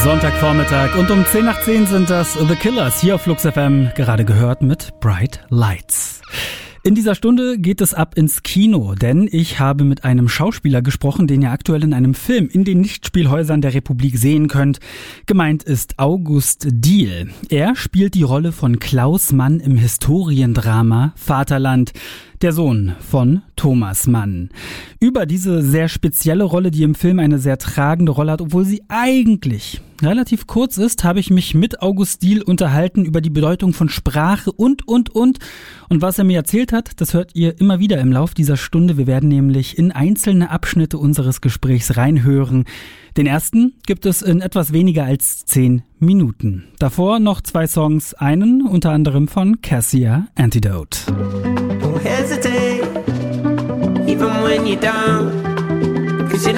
Sonntagvormittag und um 10 nach 10 sind das The Killers hier auf Flux FM, gerade gehört mit Bright Lights. In dieser Stunde geht es ab ins Kino, denn ich habe mit einem Schauspieler gesprochen, den ihr aktuell in einem Film in den Lichtspielhäusern der Republik sehen könnt. Gemeint ist August Diehl. Er spielt die Rolle von Klaus Mann im Historiendrama Vaterland, der Sohn von Thomas Mann. Über diese sehr spezielle Rolle, die im Film eine sehr tragende Rolle hat, obwohl sie eigentlich relativ kurz ist, habe ich mich mit August Diehl unterhalten über die Bedeutung von Sprache und. Und was er mir erzählt hat, das hört ihr immer wieder im Lauf dieser Stunde. Wir werden nämlich in einzelne Abschnitte unseres Gesprächs reinhören. Den ersten gibt es in etwas weniger als 10 Minuten. Davor noch 2 Songs, einen unter anderem von Cassia, Antidote. Don't hesitate, even when you're down.